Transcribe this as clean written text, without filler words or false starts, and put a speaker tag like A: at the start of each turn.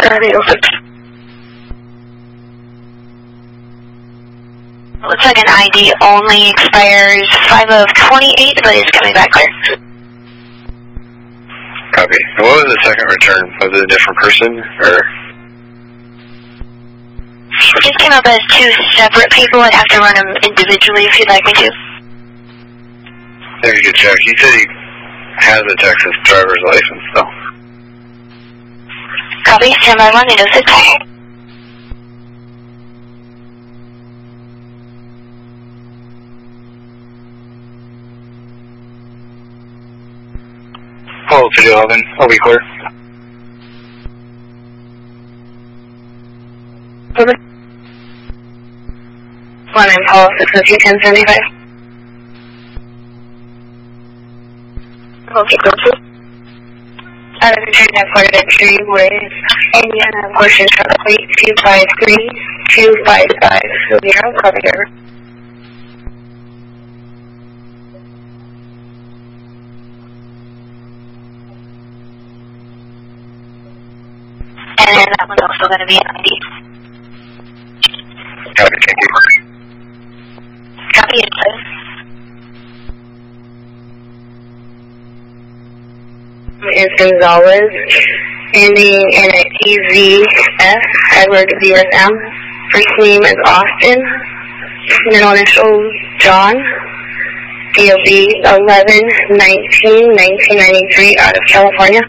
A: Looks like an ID only expires 5 of 28, but it's coming back clear.
B: Copy. And what was the second return? Was it a different person, or?
A: It just came up as 2 separate people. I'd have to run them individually if you'd like me to.
B: There you could check. He said he has a Texas driver's license, though.
A: Copy. Stand by 1, 806.
B: Hold to 11. I'll be clear.
A: Over. 1 in Paul, 602-1075. Okay, go to. Out of the train at port of entry with Indiana portion truck plate 253-255. Copy over. And that one's also going to be an ID.
B: Copy, thank you.
A: Copy it, please. Is Gonzalez, ending in an EZF, Edward VSM. First name is Austin, middle initial John, DOB 11-19-1993 out of California.